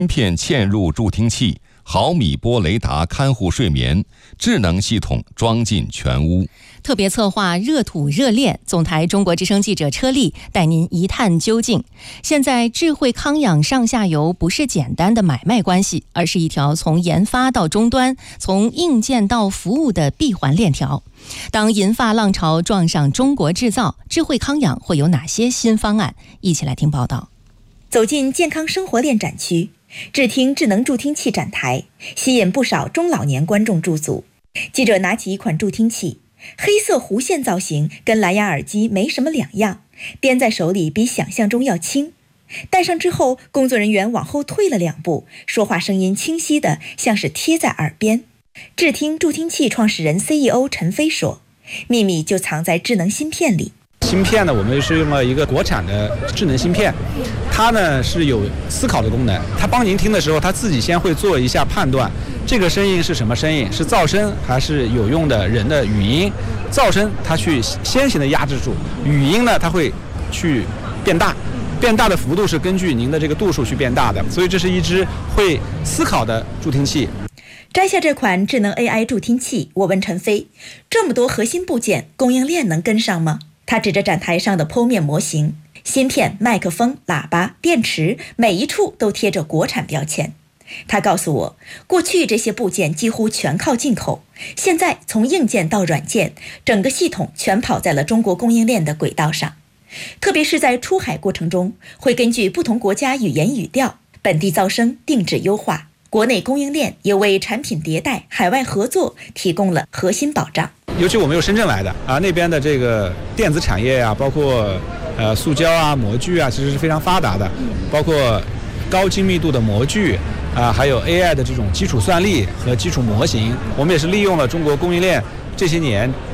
芯片嵌入助听器、毫米波雷达看护睡眠，智能系统装进全屋。 特别策划热土热炼，总台中国之声记者车丽带您一探究竟。现在智慧康养上下游不是简单的买卖关系，而是一条从研发到终端，从硬件到服务的闭环链条。当银发浪潮撞上中国制造，智慧康养会有哪些新方案？一起来听报道。 走进健康生活链展区，智听智能助听器展台，吸引不少中老年观众驻足。记者拿起一款助听器，黑色弧线造型跟蓝牙耳机没什么两样，掂在手里比想象中要轻。戴上之后，工作人员往后退了2步，说话声音清晰的像是贴在耳边。智听助听器创始人 CEO 陈飞说，秘密就藏在智能芯片里。 芯片呢，我们是用了一个国产的智能芯片，它呢是有思考的功能，它帮您听的时候，它自己先会做一下判断，这个声音是什么声音，是噪声还是有用的人的语音。噪声它去先行的压制住，语音呢它会去变大，变大的幅度是根据您的这个度数去变大的，所以这是一只会思考的助听器。 摘下这款智能 AI 助听器，我问陈飞，这么多核心部件，供应链能跟上吗？他指着展台上的剖面模型，芯片、麦克风、喇叭、电池，每一处都贴着国产标签。他告诉我，过去这些部件几乎全靠进口，现在从硬件到软件，整个系统全跑在了中国供应链的轨道上。特别是在出海过程中，会根据不同国家语言语调、本地噪声定制优化。国内供应链也为产品迭代、海外合作提供了核心保障。 尤其我们有深圳来的啊，那边的这个电子产业啊，包括塑胶啊、模具啊，其实是非常发达的，包括高精密度的模具啊，还有 AI 的这种基础算力和基础模型，我们也是利用了中国供应链这些年